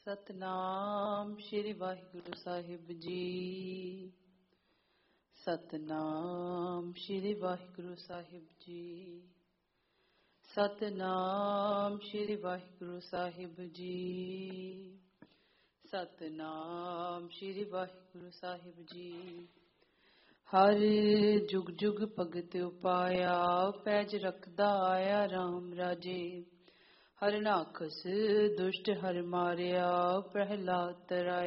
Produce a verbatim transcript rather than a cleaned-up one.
ਸਤਨਾਮ ਸ਼੍ਰੀ ਵਾਹਿਗੁਰੂ ਸਾਹਿਬ ਜੀ। ਸਤਨਾਮ ਸ਼੍ਰੀ ਵਾਹਿਗੁਰੂ ਸਾਹਿਬ ਜੀ। ਸਤਨਾਮ ਸ਼੍ਰੀ ਵਾਹਿਗੁਰੂ ਸਾਹਿਬ ਜੀ। ਸਤਨਾਮ ਸ਼੍ਰੀ ਵਾਹਿਗੁਰੂ ਸਾਹਿਬ ਜੀ। ਹਰ ਜੁਗ ਜੁਗ ਭਗਤ ਉਪਾਇਆ, ਪੈਜ ਰੱਖਦਾ ਆਇਆ ਰਾਮ ਰਾਜੇ। ਹਰਿ ਨਾਖਸ ਦੁਸ਼ਟ ਹਰਿ ਮਾਰਿਆ, ਪ੍ਰਹਿਲਾਦ ਤਰਾਇਆ।